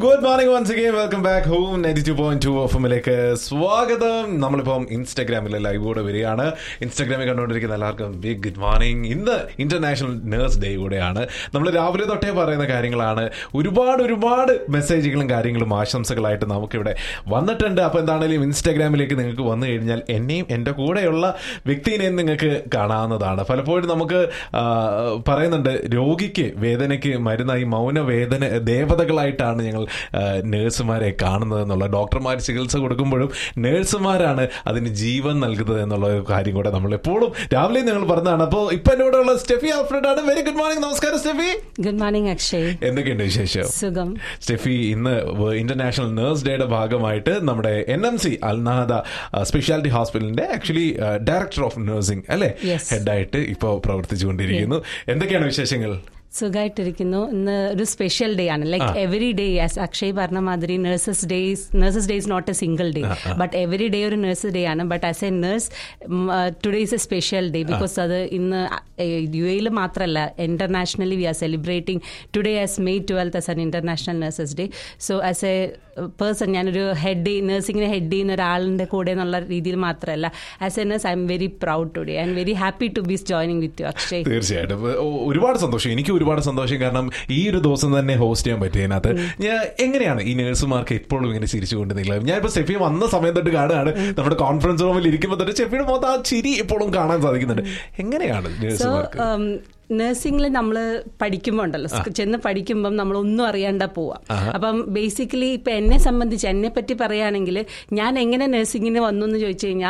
Good morning once again, welcome back home 92.2 എഫ്എമ്മിലേക്ക് സ്വാഗതം. നമ്മളിപ്പം ഇൻസ്റ്റാഗ്രാമിലെ ലൈവോടെ വരികയാണ്. ഇൻസ്റ്റാഗ്രാമിൽ കണ്ടുകൊണ്ടിരിക്കുന്ന എല്ലാവർക്കും ബിഗ് ഗുഡ് മോർണിംഗ്. ഇന്ന് ഇന്റർനാഷണൽ നഴ്സ് ഡേ കൂടെയാണ്. നമ്മൾ രാവിലെ തൊട്ടേ പറയുന്ന കാര്യങ്ങളാണ്. ഒരുപാട് മെസ്സേജുകളും കാര്യങ്ങളും ആശംസകളായിട്ട് നമുക്കിവിടെ വന്നിട്ടുണ്ട്. അപ്പോൾ എന്താണെങ്കിലും ഇൻസ്റ്റാഗ്രാമിലേക്ക് നിങ്ങൾക്ക് വന്നു കഴിഞ്ഞാൽ എന്നെയും എൻ്റെ കൂടെയുള്ള വ്യക്തിനെയും നിങ്ങൾക്ക് കാണാവുന്നതാണ്. പലപ്പോഴും നമുക്ക് പറയുന്നുണ്ട്, രോഗിക്ക് വേദനയ്ക്ക് മരുന്നായി മൗനവേദന ദേവതകളായിട്ടാണ് ഞങ്ങൾ നേഴ്സുമാരെ കാണുന്നത് എന്നുള്ള. ഡോക്ടർമാർ ചികിത്സ കൊടുക്കുമ്പോഴും നേഴ്സുമാരാണ് അതിന് ജീവൻ നൽകുന്നത് എന്നുള്ള ഒരു കാര്യം കൂടെ നമ്മൾ എപ്പോഴും രാവിലെ ഞങ്ങൾ പറഞ്ഞതാണ്. അപ്പോൾ ഇപ്പൊ എന്നോട് ഉള്ള സ്റ്റെഫി ആൽഫ്രഡ് ആണ്. Very good morning. നമസ്കാരം സ്റ്റെഫി. Good morning Akshay. എന്തൊക്കെയുണ്ട് വിശേഷം? സുഖം. സ്റ്റെഫി, ഇന്ന് ഇന്റർനാഷണൽ നഴ്സ് ഡേയുടെ ഭാഗമായിട്ട് നമ്മുടെ NMC അൽനാദ സ്പെഷ്യാലിറ്റി ഹോസ്പിറ്റലിന്റെ ആക്ച്വലി ഡയറക്ടർ ഓഫ് നഴ്സിംഗ് അല്ലെ, ഹെഡായിട്ട് ഇപ്പോൾ പ്രവർത്തിച്ചുകൊണ്ടിരിക്കുന്നു. എന്തൊക്കെയാണ് വിശേഷങ്ങൾ? സുഖമായിട്ടിരിക്കുന്നു. ഇന്ന് ഒരു സ്പെഷ്യൽ ഡേ ആണ്. Like every day, as Akshay പറഞ്ഞ മാതിരി nurses day is not A single day, but every day ഒരു നഴ്സസ് ഡേ ആണ്. But as A nurse today is A special day because അത് ഇന്ന് UAE മാത്രമല്ല, internationally V R celebrating today as May 12th as an international nurses day. So as A person, ഞാനൊരു നഴ്സിംഗിനെ head ചെയ്യുന്ന ഒരാളിന്റെ കൂടെ എന്നുള്ള രീതിയിൽ മാത്രമല്ല, as A nurse I am very proud today and very happy to B joining with you Akshay. തീർച്ചയായിട്ടും ഒരുപാട് സന്തോഷം. എനിക്ക് ഒരുപാട് സന്തോഷം. കാരണം ഈ ഒരു ദിവസം തന്നെ ഹോസ്റ്റ് ചെയ്യാൻ പറ്റിയതിനകത്ത് ഞാൻ എങ്ങനെയാണ് ഈ നഴ്സുമാർക്ക് എപ്പോഴും ഇങ്ങനെ ചിരിച്ചുകൊണ്ട് നിൽക്കുന്നത്. ഞാനിപ്പോൾ സ്റ്റെഫി വന്ന സമയം തൊട്ട് കാണുകയാണ്, നമ്മുടെ കോൺഫറൻസ് റൂമിൽ ഇരിക്കുമ്പോൾ തൊട്ട് സ്റ്റെഫിയുടെ മൊത്തം ആ ചിരി എപ്പോഴും കാണാൻ സാധിക്കുന്നുണ്ട്. എങ്ങനെയാണ് നഴ്സുമാർക്ക്? നഴ്സിംഗിൽ നമ്മൾ പഠിക്കുമ്പോൾ ഉണ്ടല്ലോ, ചെന്ന് പഠിക്കുമ്പം നമ്മളൊന്നും അറിയാണ്ട പോവാം. അപ്പം ബേസിക്കലി ഇപ്പം എന്നെ സംബന്ധിച്ച്, എന്നെ പറ്റി പറയുകയാണെങ്കിൽ, ഞാൻ എങ്ങനെ നഴ്സിംഗിന് വന്നു എന്ന് ചോദിച്ചു കഴിഞ്ഞാൽ,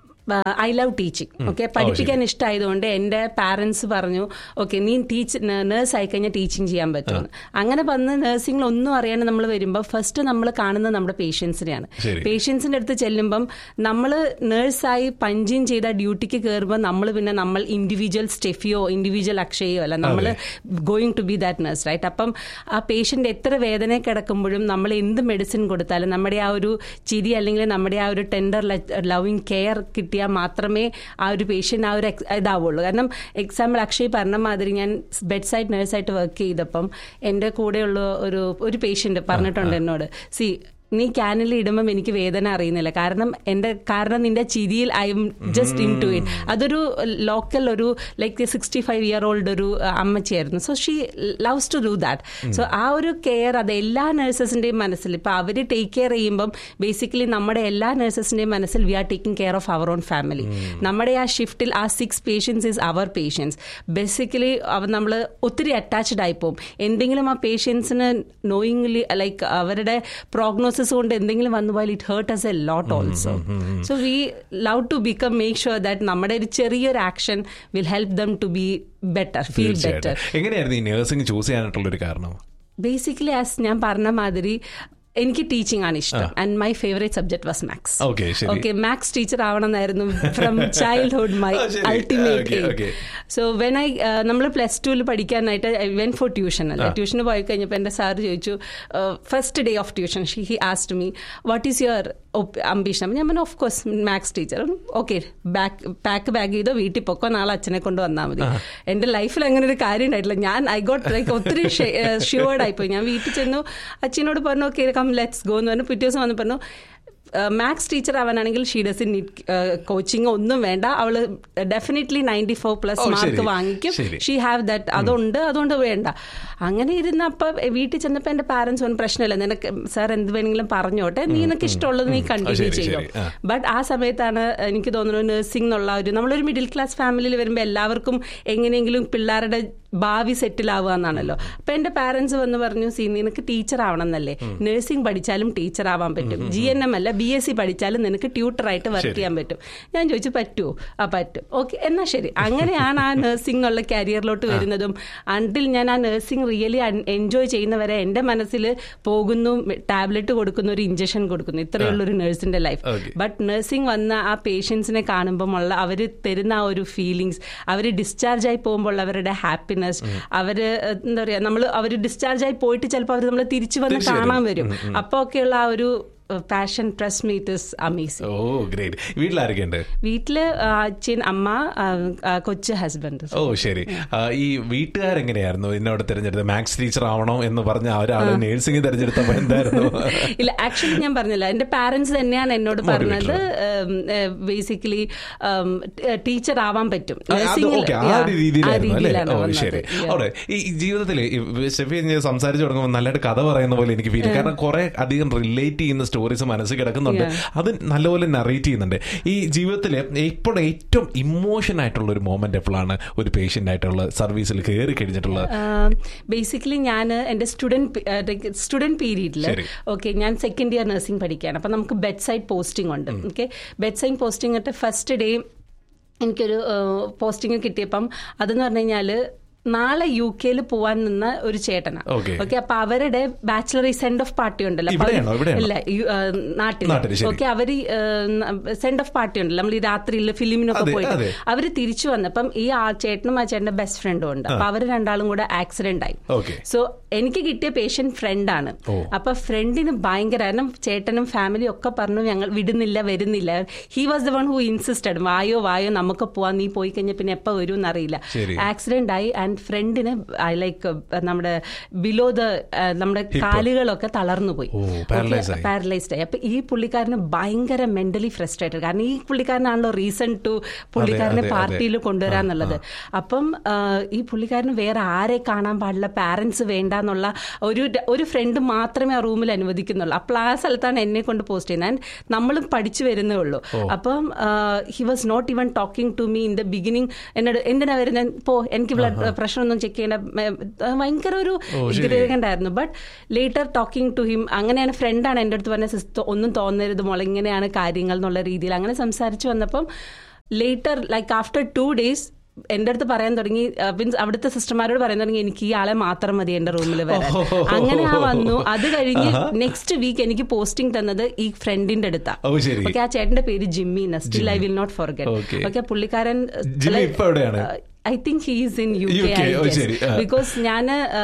ഐ ലവ് ടീച്ചിങ്. ഓക്കെ, പഠിപ്പിക്കാൻ ഇഷ്ടമായതുകൊണ്ട് എൻ്റെ പാരൻസ് പറഞ്ഞു, ഓക്കെ നീ നേഴ്സ് ആയിക്കഴിഞ്ഞാൽ ടീച്ചിങ് ചെയ്യാൻ പറ്റുമെന്ന്. അങ്ങനെ വന്ന് നഴ്സിംഗിൽ ഒന്നും അറിയാണ്ട് നമ്മൾ വരുമ്പോൾ ഫസ്റ്റ് നമ്മൾ കാണുന്നത് നമ്മുടെ പേഷ്യൻസിനെയാണ്. പേഷ്യൻസിൻ്റെ അടുത്ത് ചെല്ലുമ്പം നമ്മൾ നേഴ്സായി പഞ്ചിങ് ചെയ്ത ഡ്യൂട്ടിക്ക് കയറുമ്പോൾ നമ്മൾ ഇൻഡിവിജ്വൽ സ്റ്റെഫിയോ ഇൻഡിവിജ്വൽ അക്ഷയോ അല്ല, നമ്മൾ going to B that nurse, right? അപ്പം ആ പേഷ്യൻ്റ് എത്ര വേദന കിടക്കുമ്പോഴും നമ്മൾ എന്ത് മെഡിസിൻ കൊടുത്താലും നമ്മുടെ ആ ഒരു ചിരി അല്ലെങ്കിൽ നമ്മുടെ ആ ഒരു ടെൻഡർ ലവിങ് കെയർ കിട്ടിയ മാത്രമേ ആ ഒരു പേഷ്യൻ്റ് ആ ഒരു ഇതാവുള്ളൂ. കാരണം എക്സാമ്പിൾ അക്ഷയ് പറഞ്ഞ മാതിരി, ഞാൻ ബെഡ് സൈഡ് നഴ്സായിട്ട് വർക്ക് ചെയ്തപ്പം എൻ്റെ കൂടെയുള്ള ഒരു പേഷ്യൻ്റ് പറഞ്ഞിട്ടുണ്ട് എന്നോട്, നീ ക്യാനിൽ ഇടുമ്പം എനിക്ക് വേദന അറിയുന്നില്ല, കാരണം നിന്റെ ചിരിയിൽ I am just in to it. അതൊരു ലോക്കൽ ഒരു ലൈക്ക് 65-year-old ഒരു അമ്മച്ചിയായിരുന്നു. So she loves to do that. So ആ ഒരു കെയർ അത് എല്ലാ നഴ്സസിൻ്റെയും മനസ്സിൽ, ഇപ്പം അവർ ടേക്ക് കെയർ ചെയ്യുമ്പം ബേസിക്കലി നമ്മുടെ എല്ലാ നഴ്സസിൻ്റെയും മനസ്സിൽ V are taking care of our on family. നമ്മുടെ ആ ഷിഫ്റ്റിൽ ആ 6 patients is our patients. Basically നമ്മൾ ഒത്തിരി അറ്റാച്ച്ഡ് ആയിപ്പോവും. എന്തെങ്കിലും ആ പേഷ്യൻസിന് നോയിങ്ലി ലൈക്ക് അവരുടെ പ്രോഗ്നോസിസ് കൊണ്ട് എന്തെങ്കിലും വന്നു പോയാൽ it heart as a lot also. So we love to make sure that നമ്മുടെ ഒരു ചെറിയൊരു action will help them to B better, feel better. എങ്ങനെയായിരുന്നു ഈ നഴ്സിംഗ് ചൂസ് ചെയ്യാനായിട്ടുള്ള ഒരു കാരണം? ബേസിക്കലി ആസ് ഞാൻ പറഞ്ഞ മാതിരി എനിക്ക് ടീച്ചിങ് ആണ് ഇഷ്ടം. And my favourite subject was maths. Okay, maths teacher ആവണമെന്നായിരുന്നു from childhood my ultimate aim. So when നമ്മൾ +2 പഠിക്കാനായിട്ട് ഐ വെന്റ് ഫോർ ട്യൂഷൻ. അല്ല, ട്യൂഷന് പോയി കഴിഞ്ഞപ്പോൾ എൻ്റെ സാറ് ചോദിച്ചു, first day of tuition he asked me what is your ambition. അപ്പം ഞാൻ പറഞ്ഞു of course maths teacher. Okay, bag ചെയ്തോ, വീട്ടിൽ പൊക്കോ, നാളെ അച്ഛനെ കൊണ്ട് വന്നാൽ മതി. എൻ്റെ ലൈഫിൽ അങ്ങനെ ഒരു കാര്യം ഉണ്ടായിട്ടില്ല. ഞാൻ ഐ ഗോട്ട് ലൈക്ക് ഒത്തിരി ഷ്യൂർഡ് ആയിപ്പോയി. ഞാൻ വീട്ടിൽ ചെന്നു, അച്ഛനോട് പറഞ്ഞു ഓക്കെ കം ലെറ്റ്സ് ഗോ എന്ന് പറഞ്ഞു. പിറ്റേ ദിവസം വന്ന് പറഞ്ഞു maths teacher ആവാനാണെങ്കിൽ she doesn't need coaching, ഒന്നും വേണ്ട, അവള് ഡെഫിനറ്റ്ലി 94+ മാർക്ക് വാങ്ങിക്കും, ഷീ ഹാവ് ദാറ്റ്, അതുകൊണ്ട് വേണ്ട. അങ്ങനെ ഇരുന്നപ്പോൾ വീട്ടിൽ ചെന്നപ്പോൾ എൻ്റെ പാരൻസ് ഒന്നും പ്രശ്നമില്ല, നിനക്ക് സാർ എന്ത് വേണമെങ്കിലും പറഞ്ഞോട്ടെ, നിനക്ക് ഇഷ്ടമുള്ളത് നീ കണ്ടിന്യൂ ചെയ്യും. ബട്ട് ആ സമയത്താണ് എനിക്ക് തോന്നുന്നു നഴ്സിംഗ് എന്നുള്ള നമ്മളൊരു മിഡിൽ ക്ലാസ് ഫാമിലിയിൽ വരുമ്പോൾ എല്ലാവർക്കും എങ്ങനെയെങ്കിലും പിള്ളേരുടെ ഭാവി സെറ്റിൽ ആവുക എന്നാണല്ലോ. അപ്പം എൻ്റെ പാരൻസ് വന്ന് പറഞ്ഞു, നിനക്ക് ടീച്ചർ ആവണം എന്നല്ലേ, നഴ്സിംഗ് പഠിച്ചാലും ടീച്ചർ ആവാൻ പറ്റും, GNM അല്ല BSc പഠിച്ചാലും നിനക്ക് ട്യൂട്ടറായിട്ട് വർക്ക് ചെയ്യാൻ പറ്റും. ഞാൻ ചോദിച്ചു പറ്റുമോ? പറ്റും. ഓക്കെ, എന്നാൽ ശരി. അങ്ങനെയാണ് ആ നഴ്സിംഗ് ഉള്ള കരിയറിലോട്ട് വരുന്നതും. അണ്ടിൽ ഞാൻ ആ നഴ്സിംഗ് റിയലി എൻജോയ് ചെയ്യുന്നവരെ എൻ്റെ മനസ്സിൽ പോകുന്നു, ടാബ്ലറ്റ് കൊടുക്കുന്നു, ഒരു ഇഞ്ചക്ഷൻ കൊടുക്കുന്നു, ഇത്രയുള്ളൊരു നഴ്സിൻ്റെ ലൈഫ്. ബട്ട് നഴ്സിംഗ് വന്ന ആ പേഷ്യൻസിനെ കാണുമ്പോൾ ഉള്ള അവർ തരുന്ന ആ ഒരു ഫീലിങ്സ്, അവർ ഡിസ്ചാർജായി പോകുമ്പോൾ അവരുടെ ഹാപ്പിനെസ്, അവര് എന്താ പറയുക, അവർ ഡിസ്ചാർജായി പോയിട്ട് ചിലപ്പോൾ അവർ നമ്മൾ തിരിച്ചു വന്ന് കാണാൻ വരും. അപ്പോൾ ഒക്കെയുള്ള ആ ഒരു passion press meet is amazing. Oh great. വീട്ടിലാരൊക്കെയുണ്ട്? വീട്ടില് അച്ഛൻ, അമ്മ, കൊച്ചു, ഹസ്ബൻഡ്. ഓ ശരി. ഈ വീട്ടുകാരെങ്ങനെയായിരുന്നു എന്നോട് തിരഞ്ഞെടുത്തത്? മാത്സ് ടീച്ചർ ആവണോ എന്ന് പറഞ്ഞ ഒരാള് നേഴ്സിംഗ് തിരഞ്ഞെടുത്തപ്പോ എന്തായിരുന്നു? ഇല്ല, ആക്ച്വലി ഞാൻ പറഞ്ഞില്ല, എന്റെ പാരന്റ്സ് തന്നെയാണ് എന്നോട് പറഞ്ഞത് ബേസിക്കലി ടീച്ചർ ആവാൻ പറ്റും. ഈ ജീവിതത്തിൽ ഷെഫി സംസാരിച്ചു തുടങ്ങുമ്പോൾ നല്ലതായിട്ട് കഥ പറയുന്ന പോലെ എനിക്ക് ഫീൽ, കാരണം കുറെ അധികം റിലേറ്റ് ചെയ്യുന്ന സ്റ്റോറീസ് മനസ്സിൽ കിടക്കുന്നുണ്ട്, അത് നല്ലപോലെ നറേറ്റ് ചെയ്യുന്നുണ്ട്. ഈ ജീവിതത്തിൽ ഇപ്പോൾ ഏറ്റവും ഇമോഷൻ ആയിട്ടുള്ള ഒരു മൊമെന്റ് എപ്പോഴാണ് ഒരു പേഷ്യന്റ് ആയിട്ടുള്ള സർവീസിൽ കയറി കഴിഞ്ഞിട്ടുള്ളത്? ബേസിക്കലി ഞാൻ എന്റെ സ്റ്റുഡന്റ് പീരീഡിൽ, ഓക്കെ, ഞാൻ സെക്കൻഡ് ഇയർ നഴ്സിംഗ് പഠിക്കുകയാണ്. അപ്പം നമുക്ക് ബെഡ് സൈഡ് പോസ്റ്റിംഗ് ഉണ്ട്. ഓക്കെ, ബെഡ് സൈഡ് പോസ്റ്റിംഗ് ആയിട്ട് ഫസ്റ്റ് ഡേ എനിക്കൊരു പോസ്റ്റിംഗ് കിട്ടിയപ്പം അതെന്ന് പറഞ്ഞു കഴിഞ്ഞാൽ നാളെ UK പോവാൻ നിന്ന ഒരു ചേട്ടനാ. ഓക്കെ, അപ്പൊ അവരുടെ ബാച്ചിലറി സെൻഡ് ഓഫ് പാർട്ടി ഉണ്ടല്ലോ, ഇല്ല നാട്ടിൽ. ഓക്കെ, അവര് സെൻഡ് ഓഫ് പാർട്ടി ഉണ്ടല്ലോ, നമ്മൾ ഈ രാത്രിയിൽ ഫിലിമിനൊക്കെ പോയിട്ട് അവര് തിരിച്ചു വന്നപ്പം ഈ ചേട്ടനും ആ ചേട്ടന്റെ ബെസ്റ്റ് ഫ്രണ്ടും ഉണ്ട്. അപ്പൊ അവര് രണ്ടാളും കൂടെ ആക്സിഡന്റ് ആയി. സോ എനിക്ക് കിട്ടിയ പേഷ്യന്റ് ഫ്രണ്ടാണ്. അപ്പൊ ഫ്രണ്ടിന് ഭയങ്കര, കാരണം ചേട്ടനും ഫാമിലിയും ഒക്കെ പറഞ്ഞു ഞങ്ങൾ വിടുന്നില്ല, വരുന്നില്ല. He was the one who insisted, വായോ നമുക്ക് പോവാൻ, നീ പോയി കഴിഞ്ഞാൽ പിന്നെ എപ്പോ വരും എന്നറിയില്ല. ആക്സിഡന്റ് ആയി ആൻഡ് ഫ്രണ്ടിന് ലൈക്ക് നമ്മുടെ ബിലോ ദ നമ്മുടെ കാലുകളൊക്കെ തളർന്നു പോയി, പാരലൈസ്ഡ് ആയി. അപ്പൊ ഈ പുള്ളിക്കാരന് ഭയങ്കര മെന്റലി ഫ്രസ്ട്രേറ്റഡ്, കാരണം ഈ പുള്ളിക്കാരനാണല്ലോ റീസൺ ടു പുള്ളിക്കാരനെ പാർട്ടിയിൽ കൊണ്ടുവരാന്നുള്ളത്. അപ്പം ഈ പുള്ളിക്കാരന് വേറെ ആരെ കാണാൻ പാടില്ല, പാരന്റ്സ് വേണ്ട എന്നുള്ള ഒരു ഫ്രണ്ട് മാത്രമേ ആ റൂമിൽ അനുവദിക്കുന്നുള്ളൂ. അപ്പോൾ ആ സ്ഥലത്താണ് എന്നെ കൊണ്ട് പോസ്റ്റ് ചെയ്യുന്നത്. ആൻഡ് നമ്മളും പഠിച്ചു വരുന്നേ ഉള്ളൂ. അപ്പം he was not even talking to me in the beginning. എന്നോട് എന്തിനാ വരുന്നത്, പോ, എനിക്ക് ബ്ലഡ് പ്രഷർ ഒന്നും ചെക്ക് ചെയ്യേണ്ട, ഭയങ്കര ഒരു ഉണ്ടായിരുന്നു. But later talking to him, അങ്ങനെയാണ് ഫ്രണ്ടാണ് എൻ്റെ അടുത്ത് പറഞ്ഞ, ഒന്നും തോന്നരുത് മോളെ, ഇങ്ങനെയാണ് കാര്യങ്ങൾ എന്നുള്ള രീതിയിൽ അങ്ങനെ സംസാരിച്ചു വന്നപ്പം ലേറ്റർ ലൈക്ക് ആഫ്റ്റർ 2 days എന്റെ അടുത്ത് പറയാൻ തുടങ്ങി, മീൻസ് അവിടുത്തെ സിസ്റ്റർമാരോട് പറയാൻ തുടങ്ങി എനിക്ക് ഈ ആളെ മാത്രം മതി എന്റെ റൂമിൽ വരാൻ. അങ്ങനെ വന്നു. അത് കഴിഞ്ഞ് നെക്സ്റ്റ് വീക്ക് എനിക്ക് പോസ്റ്റിംഗ് തന്നത് ഈ ഫ്രണ്ടിന്റെ അടുത്താ. ഓക്കെ, ആ ചേട്ടന്റെ പേര് Jimmy, still I will not forget. Okay, പുള്ളിക്കാരൻ I think he is in UK, I guess. Because ഞാൻ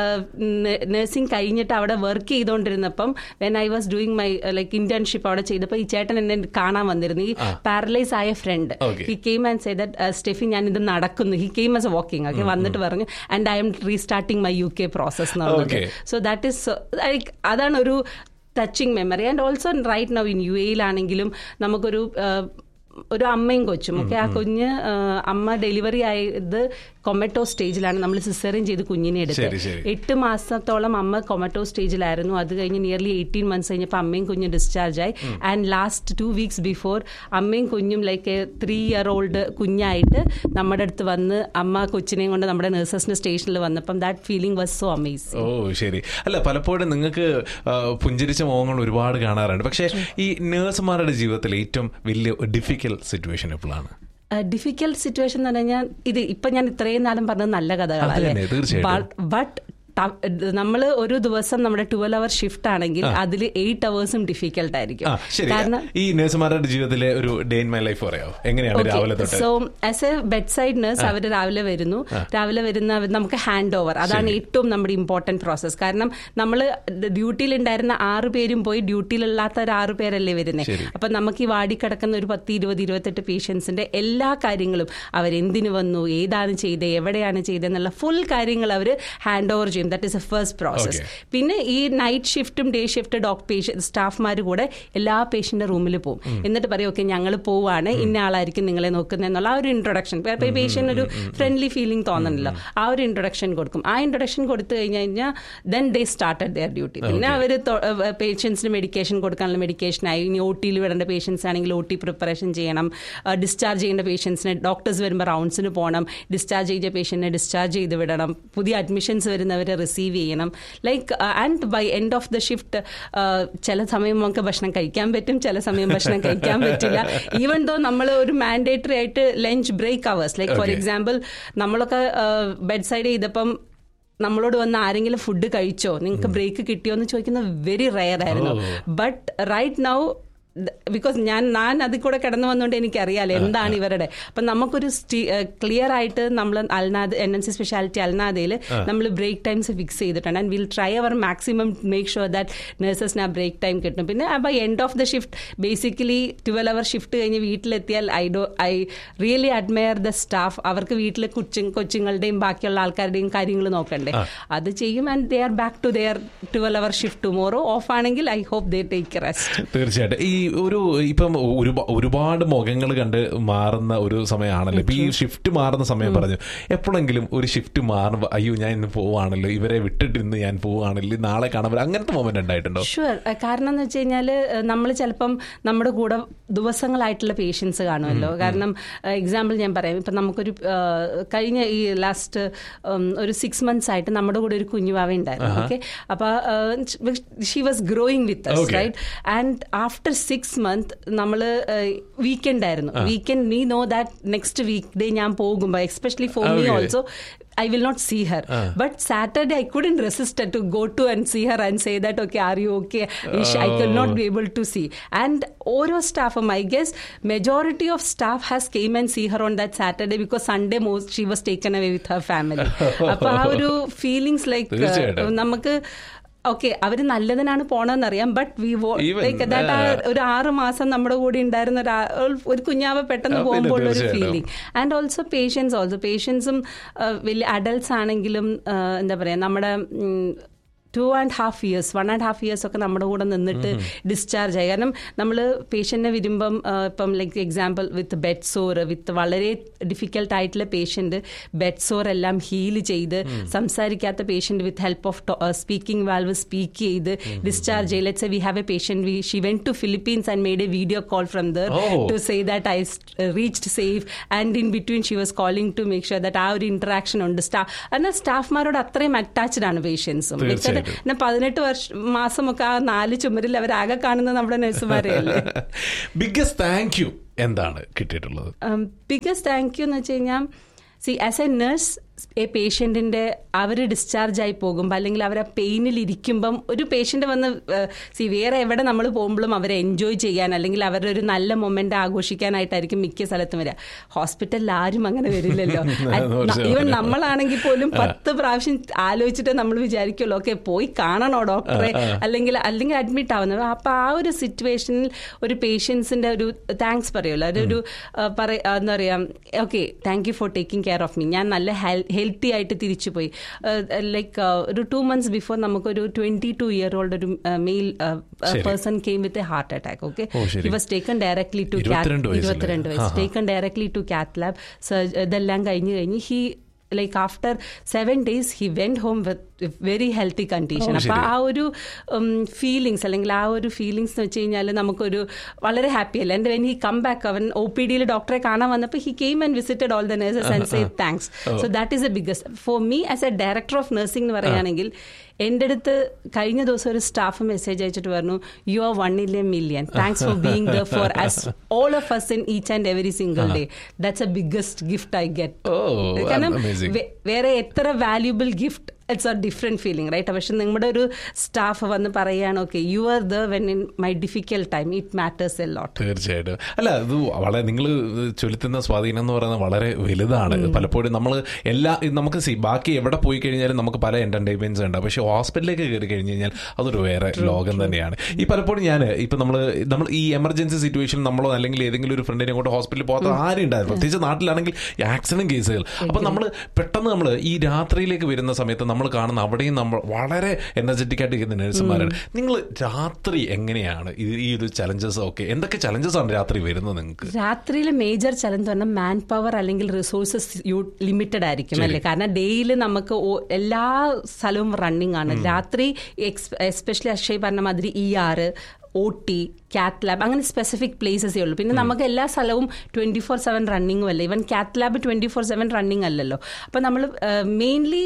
നഴ്സിംഗ് കഴിഞ്ഞിട്ട് അവിടെ work ചെയ്തുകൊണ്ടിരുന്നപ്പം when I was doing my like internship അവിടെ ചെയ്തപ്പോൾ ഈ ചേട്ടൻ എന്നെ കാണാൻ വന്നിരുന്നു, ഈ പാരലൈസ് ആയ front. He came and said that Steffi ഞാൻ ഇത് നടക്കുന്നു. He came as a walking. Okay, വന്നിട്ട് പറഞ്ഞു and I am restarting my UK process എന്നുള്ളത്. So that is like അതാണ് ഒരു touching memory. And also right now in UAE നമുക്കൊരു അമ്മയും കൊച്ചും. ഓക്കെ, ആ കുഞ്ഞ് അമ്മ ഡെലിവറി ആയത് കൊമറ്റോ സ്റ്റേജിലാണ്. നമ്മൾ സിസേറിയൻ ചെയ്ത് കുഞ്ഞിനെ എടുത്ത് 8 മാസത്തോളം അമ്മ കൊമറ്റോ സ്റ്റേജിലായിരുന്നു. അത് കഴിഞ്ഞ് നിയർലി 18 months കഴിഞ്ഞപ്പോൾ അമ്മയും കുഞ്ഞും ഡിസ്ചാർജ് ആയി. ആൻഡ് ലാസ്റ്റ് 2 weeks ബിഫോർ അമ്മയും കുഞ്ഞും ലൈക്ക് 3-year-old കുഞ്ഞായിട്ട് നമ്മുടെ അടുത്ത് വന്ന് അമ്മ കൊച്ചിനെയും കൊണ്ട് നമ്മുടെ നഴ്സസിന്റെ സ്റ്റേഷനിൽ വന്നപ്പം that feeling was so amazing. ഓ ശരി. അല്ല, പലപ്പോഴും നിങ്ങൾക്ക് പുഞ്ചിരിച്ച മുഖങ്ങൾ ഒരുപാട് കാണാറുണ്ട്. പക്ഷേ ഈ നഴ്സുമാരുടെ ജീവിതത്തിൽ ഏറ്റവും വലിയ ഡിഫിക്കൽട്ട് സിറ്റുവേഷൻ എപ്പോഴാണ്? ഡിഫിക്കൽട്ട് സിറ്റുവേഷൻ എന്ന് പറഞ്ഞാൽ ഇത് ഇപ്പൊ ഞാൻ ഇത്രയും നാളും പറഞ്ഞത് നല്ല കഥകളല്ലേ. ബട്ട് നമ്മൾ ഒരു ദിവസം നമ്മുടെ 12-hour ഷിഫ്റ്റ് ആണെങ്കിൽ അതിൽ 8 hours ഡിഫിക്കൽട്ട് ആയിരിക്കും. കാരണം ഈ നഴ്സുമാരുടെ ജീവിതത്തിലെ ഒരു ഡേ ഇൻ മൈ ലൈഫ് പറയാമോ? എങ്ങനെയാണ് രാവിലെ തൊട്ട്? So as A bed side nurse അവർ രാവിലെ വരുന്ന നമുക്ക് ഹാൻഡ് ഓവർ, അതാണ് ഏറ്റവും നമ്മുടെ ഇമ്പോർട്ടന്റ് പ്രോസസ്. കാരണം നമ്മൾ ഡ്യൂട്ടിയിലുണ്ടായിരുന്ന 6 പേരും പോയി ഡ്യൂട്ടിയിലില്ലാത്ത ഒരു 6 പേരല്ലേ വരുന്നത്. അപ്പൊ നമുക്ക് ഈ വാടി കിടക്കുന്ന ഒരു 10, 20, 28 പേഷ്യൻസിന്റെ എല്ലാ കാര്യങ്ങളും അവരെന്തിനു വന്നു, ഏതാണ് ചെയ്തത്, എവിടെയാണ് ചെയ്തതെന്നുള്ള ഫുൾ കാര്യങ്ങൾ അവർ ഹാൻഡ് ഓവർ ചെയ്യും. That is A first process. പിന്നെ ഈ നൈറ്റ് ഷിഫ്റ്റും ഡേ ഷിഫ്റ്റ് സ്റ്റാഫ്മാർ കൂടെ എല്ലാ പേഷ്യന്റെ റൂമിൽ പോകും. എന്നിട്ട് പറയും ഓക്കെ ഞങ്ങൾ പോവാണ്, ഇന്ന ആളായിരിക്കും നിങ്ങളെ നോക്കുന്നത് എന്നുള്ള ആ ഒരു ഇൻട്രൊഡക്ഷൻ. പേഷ്യന്റ് ഒരു ഫ്രണ്ട്ലി ഫീലിംഗ് തോന്നണല്ലോ, ആ ഒരു ഇൻട്രൊഡക്ഷൻ കൊടുക്കും. ആ ഇൻട്രൊഡക്ഷൻ കൊടുത്തു കഴിഞ്ഞാൽ then they started there duty. പിന്നെ അവർ പേഷ്യൻസിന് മെഡിക്കേഷൻ കൊടുക്കാനുള്ള മെഡിക്കേഷനായി, ഇനി OT-യിൽ വിടേണ്ട പേഷ്യൻസ് ആണെങ്കിൽ OT പ്രിപ്പറേഷൻ ചെയ്യണം, ഡിസ്ചാർജ് ചെയ്യേണ്ട പേഷ്യൻസിന് ഡോക്ടേഴ്സ് വരുമ്പോൾ റൗണ്ട്സിന് പോകണം, ഡിസ്ചാർജ് ചെയ്ത പേഷ്യന്റിനെ ഡിസ്ചാർജ് ചെയ്ത് വിടണം, പുതിയ അഡ്മിഷൻസ് വരുന്നവരെ റിസീവ് ചെയ്യണം. Like and by end of the shift ചില സമയം നമുക്ക് ഭക്ഷണം കഴിക്കാൻ പറ്റും, ചില സമയം ഭക്ഷണം കഴിക്കാൻ പറ്റില്ല. ഈവൻ ദോ നമ്മൾ ഒരു മാൻഡേറ്ററി ആയിട്ട് lunch break hours, like for example നമ്മളൊക്കെ ബെഡ് സൈഡ് ചെയ്തപ്പം നമ്മളോട് വന്ന് ആരെങ്കിലും ഫുഡ് കഴിച്ചോ, നിങ്ങൾക്ക് ബ്രേക്ക് കിട്ടിയോ എന്ന് ചോദിക്കുന്നത് വെരി റെയർ ആയിരുന്നു. ബട്ട് റൈറ്റ് നൗ ബിക്കോസ് ഞാൻ അതിൽ കൂടെ കിടന്നു വന്നുകൊണ്ട് എനിക്കറിയാലോ എന്താണ് ഇവരുടെ. അപ്പം നമുക്കൊരു ക്ലിയർ ആയിട്ട് നമ്മൾ അൽനാദ് NMC സ്പെഷ്യാലിറ്റി അൽനാദയിൽ നമ്മൾ ബ്രേക്ക് ടൈംസ് ഫിക്സ് ചെയ്തിട്ടുണ്ട്. And will try our maximum make sure that നഴ്സസിന് ആ ബ്രേക്ക് ടൈം കിട്ടും. പിന്നെ by end of the shift basically 12 hour shift കഴിഞ്ഞ് വീട്ടിലെത്തിയാൽ I really admire the staff. അവർക്ക് വീട്ടിലെ കൊച്ചുങ്ങളുടെയും ബാക്കിയുള്ള ആൾക്കാരുടെയും കാര്യങ്ങൾ നോക്കണ്ടേ, അത് ചെയ്യും. And they are back to their 12 hour shift tomorrow. Of ആണെങ്കിൽ I hope they take rest. തീർച്ചയായിട്ടും. ഈ ഇപ്പം ഒരുപാട് മുഖങ്ങൾ കണ്ട് മാറുന്ന ഒരു സമയമാണല്ലോ ഇപ്പൊ ഈ ഷിഫ്റ്റ് മാറുന്ന സമയം. പറഞ്ഞു എപ്പോഴെങ്കിലും ഒരു ഷിഫ്റ്റ് മാറുമ്പോൾ അയ്യോ ഞാൻ ഇന്ന് പോവാണല്ലോ, ഇവരെ വിട്ടിട്ട് ഇന്ന് ഞാൻ പോവാണല്ലോ, നാളെ കാണാൻ അങ്ങനത്തെ മൊമെന്റ് ഉണ്ടായിട്ടുണ്ടോ? ഷുവർ. കാരണം എന്ന് വെച്ച് കഴിഞ്ഞാൽ നമ്മൾ ചിലപ്പം നമ്മുടെ കൂടെ ദിവസങ്ങളായിട്ടുള്ള പേഷ്യൻസ് കാണുമല്ലോ. കാരണം എക്സാമ്പിൾ ഞാൻ പറയാം, ഇപ്പം നമുക്കൊരു കഴിഞ്ഞ ഈ ലാസ്റ്റ് ഒരു 6 months ആയിട്ട് നമ്മുടെ കൂടെ ഒരു കുഞ്ഞുവാവ ഉണ്ടായിരുന്നു. ഓക്കെ, അപ്പോൾ she was growing with us, right? And after 6 months നമ്മൾ വീക്കെൻഡ് ആയിരുന്നു. Weekend we know that next week day ഞാൻ പോകുമ്പോൾ especially for me also I will not see her. But Saturday I couldn't resist to go to and see her and say that, okay, are you okay? I could not be able to see. And all staff, I guess majority of staff has came and see her on that Saturday because Sunday most she was taken away with her family. Appo aa oru feelings like namakku okay our നല്ലതിനാണ് പോണെന്നറിയാം. But we like that ഒരു 6 മാസം നമ്മുടെ കൂടെ ഉണ്ടായിരുന്ന ഒരു കുഞ്ഞാവ പെട്ടെന്ന് പോകുമ്പോൾ ഒരു feeling. And also പേഷ്യൻസും വലിയ അഡൽട്ട്സ് ആണെങ്കിലും എന്താ പറയുക, നമ്മുടെ 2.5 years 1.5 years ഒക്കെ നമ്മുടെ കൂടെ നിന്നിട്ട് ഡിസ്ചാർജ് ആയി. കാരണം നമ്മൾ പേഷ്യൻറ്റിനെ വരുമ്പം ഇപ്പം ലൈക്ക് എക്സാമ്പിൾ വിത്ത് ബെഡ് സോർ, വിത്ത് വളരെ ഡിഫിക്കൽട്ട് ആയിട്ടുള്ള പേഷ്യൻറ്റ് ബെഡ് സോർ എല്ലാം ഹീൽ ചെയ്ത്, സംസാരിക്കാത്ത patient with help of speaking valve speak ചെയ്ത് ഡിസ്ചാർജ് ചെയ്ത്. Let's say we have A patient, Xi went to Philippines and made A video call from there to say that I reached safe. And in between she was calling to make sure that ആ ഒരു interaction ഉണ്ട്. എന്നാൽ സ്റ്റാഫ്മാരോട് അത്രയും attached ആണ് പേഷ്യൻസും. 18 മാസമൊക്കെ ആ 4 ചുമരിൽ അവരാകെ കാണുന്നത് നമ്മുടെ നഴ്സുമാരെയല്ലേ. ബിഗ്ഗസ്റ്റ് താങ്ക് യു എന്താണ് കിട്ടിയിട്ടുള്ളത്? ബിഗ്ഗസ്റ്റ് താങ്ക് യു എന്ന് വെച്ച് കഴിഞ്ഞാൽ, as A nurse പേഷ്യൻറ്റിൻ്റെ our discharge ആയി പോകുമ്പോൾ അല്ലെങ്കിൽ അവർ ആ പെയിനിലിരിക്കുമ്പം ഒരു പേഷ്യൻ്റ് വന്ന് വേറെ എവിടെ നമ്മൾ പോകുമ്പോഴും അവരെ എൻജോയ് ചെയ്യാൻ അല്ലെങ്കിൽ അവരുടെ ഒരു നല്ല മൊമെൻ്റ് ആഘോഷിക്കാനായിട്ടായിരിക്കും മിക്ക സ്ഥലത്തും വരിക. ഹോസ്പിറ്റലിൽ ആരും അങ്ങനെ വരില്ലല്ലോ. ഈവൻ നമ്മളാണെങ്കിൽ പോലും 10 പ്രാവശ്യം ആലോചിച്ചിട്ട് നമ്മൾ വിചാരിക്കുമല്ലോ, ഓക്കെ പോയി കാണണോ ഡോക്ടറെ, അല്ലെങ്കിൽ അഡ്മിറ്റ് ആവുന്നത്. അപ്പോൾ ആ ഒരു സിറ്റുവേഷനിൽ ഒരു പേഷ്യൻസിൻ്റെ ഒരു താങ്ക്സ് പറയുമല്ലോ, അതൊരു എന്താ പറയുക, okay thank you for taking care of me, ഞാൻ നല്ല ഹെൽത്തി ആയിട്ട് തിരിച്ചു പോയി. ലൈക്ക് ഒരു 2 months ബിഫോർ നമുക്കൊരു 22-year-old ഒരു mail person came with a heart attack. Okay, he was taken directly to 22 വയസ്സ് taken directly to cath lab. ഇതെല്ലാം കഴിഞ്ഞ് he like after 7 days he went home with very healthy condition. അപ്പോൾ ആ ഒരു feelings അല്ലെങ്കിൽ ആ ഒരു ഫീലിങ്സ് എന്ന് വെച്ച് കഴിഞ്ഞാൽ നമുക്കൊരു വളരെ ഹാപ്പി അല്ല. And when he come back, അവൻ OPD ഡോക്ടറെ കാണാൻ വന്നപ്പോൾ he came and visited all the nurses and say thanks. So that is A biggest for me as A director of nursing എന്ന് പറയുകയാണെങ്കിൽ. എൻ്റെ അടുത്ത് കഴിഞ്ഞ ദിവസം ഒരു സ്റ്റാഫ് മെസ്സേജ് അയച്ചിട്ട് പറഞ്ഞു, you are 1 in a million, thanks for being there for us all of us in each and every single day. That's a biggest gift I get. കാരണം വേറെ എത്ര valuable gift, it's A different feeling, right? പക്ഷെ നിങ്ങളുടെ ഒരു staff വന്ന് പറയുകയാണ്, okay you are the when in my difficult time, it matters a lot. തീർച്ചയായിട്ടും. അല്ല, അത് വളരെ നിങ്ങൾ ചെലുത്തുന്ന സ്വാധീനം എന്ന് പറയുന്നത് വളരെ വലുതാണ്. പലപ്പോഴും നമ്മൾ നമുക്ക് ബാക്കി എവിടെ പോയി കഴിഞ്ഞാലും നമുക്ക് പല എന്റർടൈൻമെന്റ്സ് ഉണ്ട്. പക്ഷെ ഹോസ്പിറ്റലിലേക്ക് കയറി കഴിഞ്ഞ് കഴിഞ്ഞാൽ അതൊരു വേറെ ലോകം തന്നെയാണ്. ഈ പലപ്പോഴും ഇപ്പം നമ്മൾ ഈ എമർജൻസി സിറ്റുവേഷൻ നമ്മളോ അല്ലെങ്കിൽ ഏതെങ്കിലും ഒരു ഫ്രണ്ടിനെ കൊണ്ട് ഹോസ്പിറ്റലിൽ പോകാത്ത ആരും ഉണ്ടായിരുന്നു, പ്രത്യേകിച്ച് നാട്ടിലാണെങ്കിൽ ആക്സിഡന്റ് കേസുകൾ. അപ്പം നമ്മൾ പെട്ടെന്ന് നമ്മൾ ഈ രാത്രിയിലേക്ക് വരുന്ന സമയത്ത് നമ്മൾ കാണുന്ന അവിടെയും നമ്മൾ വളരെ എനർജറ്റിക് ആയിട്ട് ഇരിക്കുന്ന നഴ്സുമാരാണ്. നിങ്ങൾ രാത്രി എങ്ങനെയാണ് ഈ ഒരു ചലഞ്ചസ് ഒക്കെ, എന്തൊക്കെ ചലഞ്ചസ് ആണ് രാത്രി വരുന്നത് നിങ്ങൾക്ക്? രാത്രിയിലെ മേജർ ചലഞ്ച് പറഞ്ഞാൽ മാൻ പവർ അല്ലെങ്കിൽ റിസോഴ്സസ് ലിമിറ്റഡ് ആയിരിക്കും അല്ലേ. കാരണം ഡെയിലി നമുക്ക് എല്ലാ സ്ഥലവും റണ്ണിങ് ആണ്. രാത്രി എസ്പെഷ്യലി അക്ഷയ് പറഞ്ഞ മാതിരി ER, OT, കാത്ത് ലാബ്, അങ്ങനെ സ്പെസിഫിക് പ്ലേസസേ ഉള്ളൂ. പിന്നെ നമുക്ക് എല്ലാ സ്ഥലവും 24/7 റണ്ണിങ്ങും അല്ല. ഈവൻ കാത്ത് ലാബ് 24/7 റണ്ണിങ് അല്ലല്ലോ. അപ്പം നമ്മൾ മെയിൻലി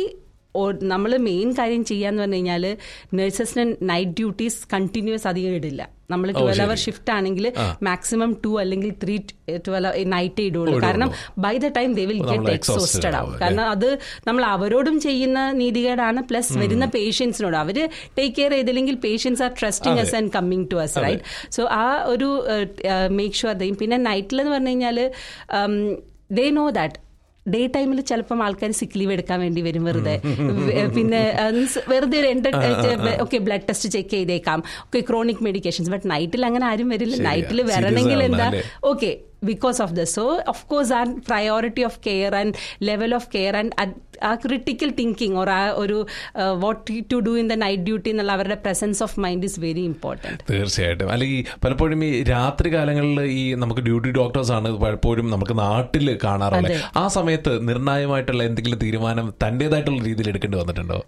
നമ്മൾ മെയിൻ കാര്യം ചെയ്യാന്ന് പറഞ്ഞു കഴിഞ്ഞാൽ നഴ്സസിന് നൈറ്റ് ഡ്യൂട്ടീസ് കണ്ടിന്യൂസ് അധികം ഇടില്ല. നമ്മൾ 12 hour ഷിഫ്റ്റ് ആണെങ്കിൽ മാക്സിമം 2 അല്ലെങ്കിൽ 3 12 നൈറ്റ് ഇടുള്ളൂ. കാരണം by the time they will get exhausted ആവും. കാരണം അത് നമ്മൾ അവരോടും ചെയ്യുന്ന നീതികേടാണ്, പ്ലസ് വരുന്ന പേഷ്യൻസിനോട്. അവർ ടേക്ക് കെയർ ചെയ്തില്ലെങ്കിൽ patients R trusting us and coming to us, right? So ആ ഒരു മേക്ക് ഷുവർ ദയും. പിന്നെ നൈറ്റിലെന്ന് പറഞ്ഞു കഴിഞ്ഞാൽ ദേ നോ ദാറ്റ് ഡേ ടൈമിൽ ചിലപ്പം ആൾക്കാർ സിക്ക് ലീവ് എടുക്കാൻ വേണ്ടി വരും വെറുതെ. പിന്നെ വെറുതെ ഒരു ഓക്കെ ബ്ലഡ് ടെസ്റ്റ് ചെക്ക് ചെയ്തേക്കാം, ഓക്കെ ക്രോണിക് മെഡിക്കേഷൻസ്. ബട്ട് നൈറ്റിൽ അങ്ങനെ ആരും വരില്ല. നൈറ്റിൽ വരണമെങ്കിൽ എന്താ, okay because of this. So of course our priority of care and level of care and our critical thinking or what to do in the night duty എന്നുള്ള അവരുടെ presence of mind is very important. തീർച്ചയായിട്ടും. അല്ലെങ്കിൽ പലപ്പോഴും ഈ രാത്രി കാലങ്ങളിൽ ഈ നമുക്ക് ഡ്യൂട്ടി ഡോക്ടേഴ്സ് ആണ് പലപ്പോഴും നമുക്ക് നാട്ടിൽ കാണാറുള്ളത്. ആ സമയത്ത് നിർണായകമായിട്ടുള്ള എന്തെങ്കിലും തീരുമാനം തന്റേതായിട്ടുള്ള രീതിയിൽ എടുക്കേണ്ടി വന്നിട്ടുണ്ടോ?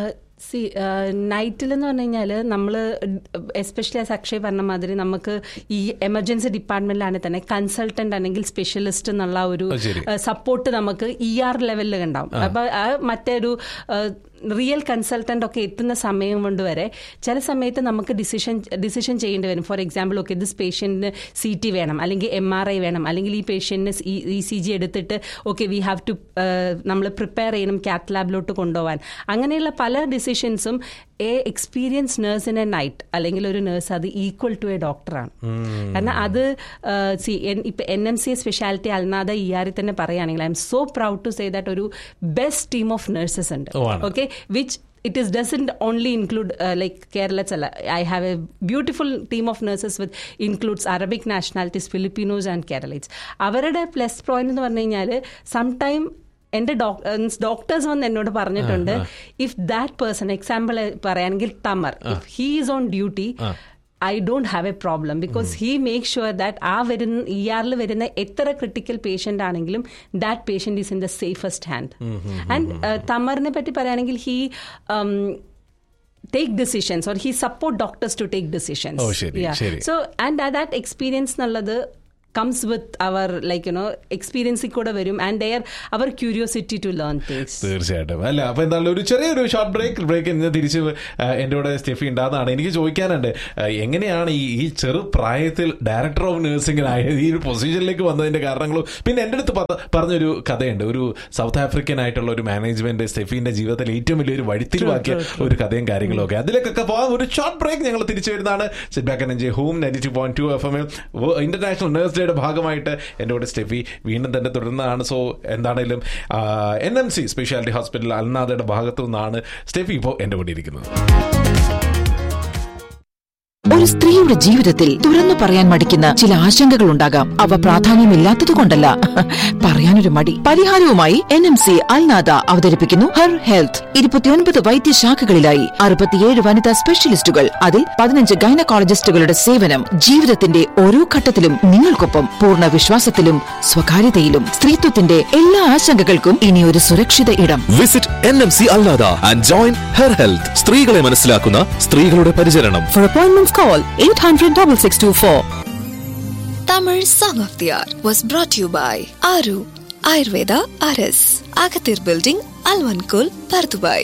നൈറ്റിലെന്ന് പറഞ്ഞു കഴിഞ്ഞാൽ നമ്മൾ എസ്പെഷ്യലി ആസ് അക്ഷയ് പറഞ്ഞ മാതിരി നമുക്ക് ഈ എമർജൻസി ഡിപ്പാർട്ട്മെന്റിലാണെങ്കിൽ തന്നെ കൺസൾട്ടന്റ് അല്ലെങ്കിൽ സ്പെഷ്യലിസ്റ്റ് എന്നുള്ള ഒരു സപ്പോർട്ട് നമുക്ക് ER ലെവലിൽ ഉണ്ടാവും. അപ്പൊ മറ്റൊരു റിയൽ കൺസൾട്ടൻ്റ് ഒക്കെ എത്തുന്ന സമയം കൊണ്ട് വരെ ചില സമയത്ത് നമുക്ക് ഡിസിഷൻ ചെയ്യേണ്ടി വരും. For example, okay this പേഷ്യൻറ്റിന് CT വേണം, അല്ലെങ്കിൽ MRI വേണം, അല്ലെങ്കിൽ ഈ പേഷ്യൻറ്റിന് ECG എടുത്തിട്ട് ഓക്കെ വി ഹാവ് ടു നമ്മൾ പ്രിപ്പയർ ചെയ്യണം കാത്ത് ലാബിലോട്ട് കൊണ്ടുപോകാൻ. അങ്ങനെയുള്ള പല ഡിസിഷൻസും experience nurse in A night അല്ലെങ്കിൽ ഒരു നേഴ്സ് അത് ഈക്വൽ ടു എ ഡോക്ടറാണ്. കാരണം അത് ഇപ്പം NMC സ്പെഷ്യാലിറ്റി അൽനാദ ER തന്നെ പറയുകയാണെങ്കിൽ I M so proud to say that ഒരു ബെസ്റ്റ് ടീം ഓഫ് നഴ്സസ് ഉണ്ട്. Okay, which it doesn't only include like Kerala. I have a beautiful team of nurses with includes Arabic nationalities, Filipinos and Keralites. അവരുടെ plus point എന്ന് പറഞ്ഞു കഴിഞ്ഞാൽ sometime എൻ്റെ doctors വന്ന് എന്നോട് പറഞ്ഞിട്ടുണ്ട്, ഇഫ് ദാറ്റ് പേഴ്സൺ എക്സാമ്പിൾ പറയുകയാണെങ്കിൽ തമർ, if he is on duty I don't have a problem because he makes sure that ആ വരുന്ന ER വരുന്ന എത്ര ക്രിട്ടിക്കൽ പേഷ്യൻ്റ് ആണെങ്കിലും that patient is in the safest hand. And തമറിനെ പറ്റി പറയുകയാണെങ്കിൽ he take decisions or he support doctors to take decisions. So and that experience nalladhu comes with our experience കൂടെ വരും and our curiosity to learn things. തീർച്ചയായിട്ടും. അല്ല, അപ്പൊ എന്തായാലും ഒരു ചെറിയൊരു ഷോർട്ട് ബ്രേക്ക് ഇന്ന് തിരിച്ച് എൻ്റെ കൂടെ സ്റ്റെഫി ഉണ്ടാകുന്നതാണ്. എനിക്ക് ചോദിക്കാനുണ്ട്, എങ്ങനെയാണ് ഈ ചെറു പ്രായത്തിൽ ഡയറക്ടർ ഓഫ് നഴ്സിംഗിനായത്, ഈ ഒരു പൊസിഷനിലേക്ക് വന്നതിന്റെ കാരണങ്ങളും. പിന്നെ എൻ്റെ അടുത്ത് പറഞ്ഞൊരു കഥയുണ്ട്, ഒരു സൗത്ത് ആഫ്രിക്കൻ ആയിട്ടുള്ള ഒരു മാനേജ്മെന്റ് സ്റ്റെഫിന്റെ ജീവിതത്തിൽ ഏറ്റവും വലിയൊരു വഴിത്തിരിവാക്കിയ ഒരു കഥയും കാര്യങ്ങളും ഒക്കെ. അതിലേക്കൊക്കെ പോകാൻ ഒരു ഷോർട്ട് ബ്രേക്ക് ഞങ്ങൾ തിരിച്ചു വരുന്നതാണ്. Sit back and enjoy home 92.2 FM international nurse ഡേയുടെ ഭാഗമായിട്ട് എൻ്റെ കൂടെ സ്റ്റെഫി വീണ്ടും തന്നെ തുടരുന്നതാണ്. സോ എന്താണെങ്കിലും NMC സ്പെഷ്യാലിറ്റി ഹോസ്പിറ്റൽ അൽനാദയുടെ ഭാഗത്തു നിന്നാണ് സ്റ്റെഫി ഇപ്പോൾ എൻ്റെ കൂടെ ഇരിക്കുന്നത്. ഒരു സ്ത്രീയുടെ ജീവിതത്തിൽ തുറന്നു പറയാൻ മടിക്കുന്ന ചില ആശങ്കകൾ ഉണ്ടാകാം. അവ പ്രാധാന്യമില്ലാത്തതുകൊണ്ടല്ല, പറയാനൊരു മടി. പരിഹാരവുമായി NMC അൽനാദ അവതരിപ്പിക്കുന്നു ഹെർ ഹെൽത്ത്. 29 വൈദ്യശാഖകളിലായി 67 വനിതാ സ്പെഷ്യലിസ്റ്റുകൾ, അതിൽ 15 ഗൈനക്കോളജിസ്റ്റുകളുടെ സേവനം. ജീവിതത്തിന്റെ ഓരോ ഘട്ടത്തിലും നിങ്ങൾക്കൊപ്പം, പൂർണ്ണ വിശ്വാസത്തിലും സ്വകാര്യതയിലും. സ്ത്രീത്വത്തിന്റെ എല്ലാ ആശങ്കകൾക്കും ഇനി ഒരു സുരക്ഷിത ഇടം. Visit NMC Al Nahda and join her health. സ്ത്രീകളെ മനസ്സിലാക്കുന്ന സ്ത്രീകളുടെ പരിചരണം. For appointments call 800-6624. Tamil Song of the Hour was brought to you by Aru Ayurveda RS, Agathir Building, Alvankul, Pardubai.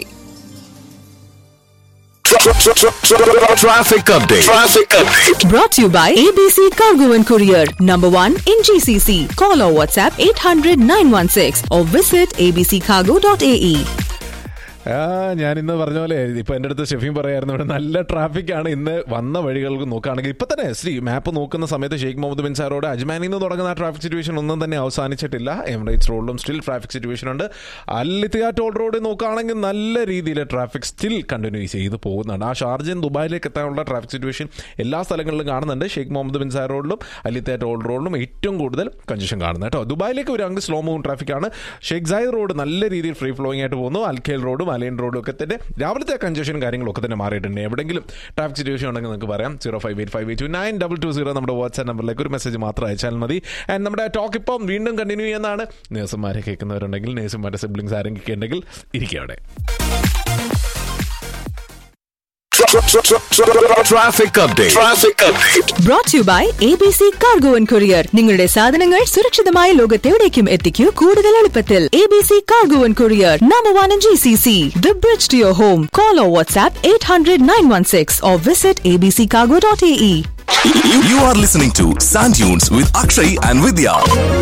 Traffic update. Brought to you by ABC Cargo and Courier, number 1 in GCC. Call or WhatsApp 800-916 or visit abccargo.ae. ഞാനിന്ന് പറഞ്ഞ പോലെ ഇപ്പൊ എൻ്റെ അടുത്ത് ഷെഫീം പറയായിരുന്നു, ഇവിടെ നല്ല ട്രാഫിക്കാണ് ഇന്ന്. വന്ന വഴികൾക്ക് നോക്കുകയാണെങ്കിൽ ഇപ്പൊ തന്നെ മാപ്പ് നോക്കുന്ന സമയത്ത് Sheikh Muhammad bin sir road അജ്മാനിൽ നിന്ന് തുടങ്ങുന്ന ട്രാഫിക് സിറ്റുവേഷൻ ഒന്നും തന്നെ അവസാനിച്ചിട്ടില്ല. എമിറേറ്റ്സ് റോഡിലും സ്റ്റിൽ ട്രാഫിക് സിറ്റുവേഷൻ ഉണ്ട്. അൽ-ഇത്തിഹാദ് ടോൾ റോഡ് നോക്കുകയാണെങ്കിൽ നല്ല രീതിയിൽ ട്രാഫിക് സ്റ്റിൽ കണ്ടിന്യൂ ചെയ്ത് പോകുന്നുണ്ട്. ആ ഷാർജൻ ദുബായിലേക്ക് എത്താനുള്ള ട്രാഫിക് സിറ്റുവേഷൻ എല്ലാ സ്ഥലങ്ങളിലും കാണുന്നുണ്ട്. ഷെയ്ഖ് മുഹമ്മദ് ബിൻ സാർ റോഡിലും അൽ-ഇത്തിഹാദ് ടോൾ റോഡിലും ഏറ്റവും കൂടുതൽ കൺജഷൻ കാണുന്നത് കേട്ടോ. ദുബായിലേക്ക് ഒരു അങ്ങ് slow moving ട്രാഫിക്കാണ്. Sheikh Zayed road നല്ല രീതിയിൽ ഫ്രീ ഫ്ലോയിങ് ആയിട്ട് പോകുന്നു. അൽഖേൽ റോഡും അലൈൻ റോഡും ഒക്കെ തന്നെ രാവിലത്തെ കൺജഷനും കാര്യങ്ങളൊക്കെ തന്നെ മാറിയിട്ടുണ്ട്. എവിടെയെങ്കിലും ട്രാഫിക് സിറ്റുവേഷൻ ഉണ്ടെങ്കിൽ നിങ്ങൾക്ക് പറയാം. 0585829220 നമ്മുടെ വാട്സ്ആപ്പ് നമ്പറിലേക്ക് ഒരു മെസ്സേജ് മാത്രം അയച്ചാൽ മതി. ആൻഡ് നമ്മുടെ ടോക്ക് ഇപ്പം വീണ്ടും കണ്ടിന്യൂ ചെയ്യുന്നതാണ്. നേഴ്സുമാരെ കേൾക്കുന്നവരുണ്ടെങ്കിൽ, നേഴ്സുമാരുടെ സിബ്ലിംഗ്സ് ആരെങ്കിലും ഉണ്ടെങ്കിൽ ഇരിക്കുക അവിടെ. Traffic update. Brought to you by ABC Cargo and Courier. നിങ്ങളുടെ സാധനങ്ങൾ സുരക്ഷിതമായ ലോകത്തെവിടേക്കും എത്തിക്കൂ കൂടുതൽ എളുപ്പത്തിൽ. ABC Cargo and Courier, number 1 in GCC. The bridge to your home. Call or WhatsApp 800-916 or visit abccargo.ae. You are listening to Sand Dunes with Akshay and Vidya.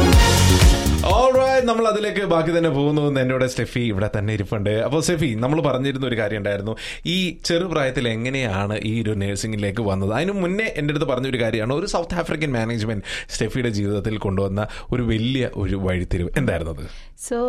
നമ്മൾ അതിലേക്ക് ബാക്കി തന്നെ പോകുന്നു. എന്നോട് സ്റ്റെഫി ഇവിടെ തന്നെ ഇരിപ്പുണ്ട്. അപ്പോൾ സ്റ്റെഫി, നമ്മൾ പറഞ്ഞിരുന്ന ഒരു കാര്യം ഉണ്ടായിരുന്നു, ഈ ചെറുപ്രായത്തിൽ എങ്ങനെയാണ് ഈ ഒരു നഴ്സിംഗിലേക്ക് വന്നത്. അതിന് മുന്നേ എൻ്റെ അടുത്ത് പറഞ്ഞൊരു കാര്യമാണ്, ഒരു സൗത്ത് ആഫ്രിക്കൻ മാനേജ്മെന്റ് സ്റ്റെഫിയുടെ ജീവിതത്തിൽ കൊണ്ടുവന്ന ഒരു വലിയ ഒരു വഴിത്തിരിവ് എന്തായിരുന്നത്? സോ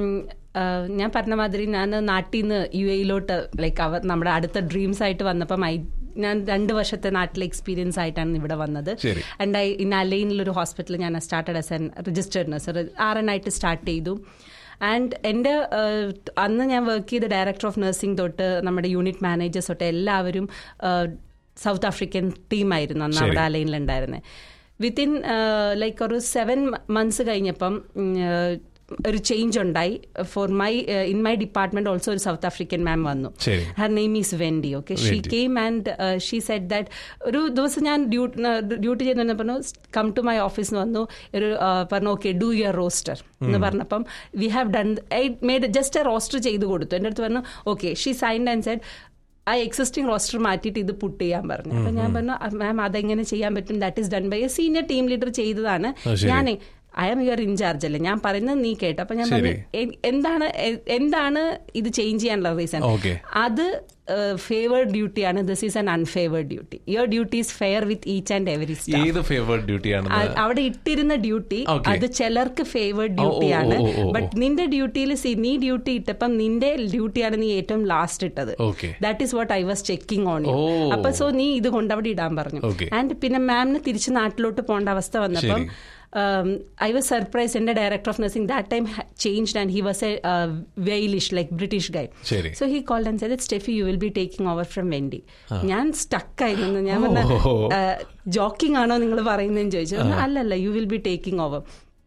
ഞാൻ പറഞ്ഞ മാതിരി ഞാൻ നാട്ടിൽ നിന്ന് UAE-ലോട്ട് ലൈക്ക് നമ്മുടെ അടുത്ത ഡ്രീംസ് ആയിട്ട് വന്നപ്പം ഞാൻ 2 വർഷത്തെ നാട്ടിലെ എക്സ്പീരിയൻസ് ആയിട്ടാണ് ഇവിടെ വന്നത്. ആൻഡ് ഇൻ അലൈനിലൊരു ഹോസ്പിറ്റലിൽ ഞാൻ started as an registered nurse RN ആയിട്ട് സ്റ്റാർട്ട് ചെയ്തു. ആൻഡ് എൻ്റെ അന്ന് ഞാൻ വർക്ക് ചെയ്ത ഡയറക്ടർ ഓഫ് നഴ്സിംഗ് തൊട്ട് നമ്മുടെ യൂണിറ്റ് മാനേജേഴ്സ് തൊട്ട് എല്ലാവരും സൗത്ത് ആഫ്രിക്കൻ ടീമായിരുന്നു അന്ന് അവിടെ അലൈനിലുണ്ടായിരുന്നത്. വിത്തിൻ ലൈക്ക് ഒരു 7 months കഴിഞ്ഞപ്പം ഒരു ചേഞ്ച് ഉണ്ടായി. Four in my department also ഒരു സൗത്ത് ആഫ്രിക്കൻ മാം വന്നു. Her name is Wendy. Okay, she came and she said that ഒരു ദിവസം ഞാൻ ഡ്യൂട്ടി ചെയ്യുന്ന പറഞ്ഞു, കം ടു മൈ ഓഫീസ് എന്ന് വന്നു. ഒരു പറഞ്ഞു, ഓക്കെ ഡു യുവർ റോസ്റ്റർ എന്ന് പറഞ്ഞപ്പം we have done, I made just A roster ചെയ്ത് കൊടുത്തു. എൻ്റെ അടുത്ത് പറഞ്ഞു, okay. She signed and Z ആ എക്സിസ്റ്റിംഗ് റോസ്റ്റർ മാറ്റിയിട്ട് ഇത് പുട്ട് ചെയ്യാൻ പറഞ്ഞു. അപ്പം ഞാൻ പറഞ്ഞു, മാം അതെങ്ങനെ ചെയ്യാൻ പറ്റും? That is done by A senior team leader ചെയ്തതാണ്. ഞാൻ ഐ ആം യുവർ ഇൻചാർജ് അല്ലേ, ഞാൻ പറയുന്നത് നീ കേട്ടോ. അപ്പൊ ഞാൻ പറഞ്ഞു, എന്താണ് ഇത് ചേഞ്ച് ചെയ്യാനുള്ള റീസൺ? അത് ഫേവേർഡ് ഡ്യൂട്ടിയാണ്. This is an അൺഫേവേർഡ് duty. Your duty is fair with each and every staff. അവിടെ ഇട്ടിരുന്ന ഡ്യൂട്ടി അത് ചിലർക്ക് ഫേവേർഡ് ഡ്യൂട്ടിയാണ്. ബട്ട് നിന്റെ ഡ്യൂട്ടിയിൽ നീ ഡ്യൂട്ടി ഇട്ടപ്പം നിന്റെ ഡ്യൂട്ടിയാണ് നീ ഏറ്റവും ലാസ്റ്റ് ഇട്ടത്. That is what I was checking on you. അപ്പൊ സോ നീ ഇത് കൊണ്ട് അവിടെ ഇടാൻ പറഞ്ഞു. ആൻഡ് പിന്നെ മാമിന് തിരിച്ച് നാട്ടിലോട്ട് പോകേണ്ട അവസ്ഥ വന്നപ്പം I was surprised. And the director of nursing that time changed, and he was a Walish, like British guy. So he called and said that Steffi, you will be taking over from Wendy. ഞാൻ stuck ആയിരുന്നു. ഞാൻ പറഞ്ഞ joking ആണോ നിങ്ങൾ പറയുന്നതെന്ന് ചോദിച്ചു. അല്ലല്ല, you will be taking over.